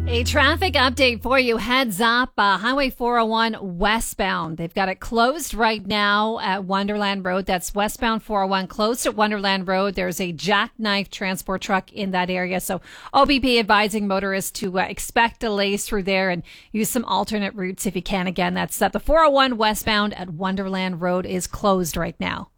A traffic update for you. Heads up, Highway 401 westbound. They've got it closed right now at Wonderland Road. That's westbound 401 closed at Wonderland Road. There's a jackknife transport truck in that area. So OBP advising motorists to expect delays through there and use some alternate routes if you can. Again, that's the 401 westbound at Wonderland Road is closed right now.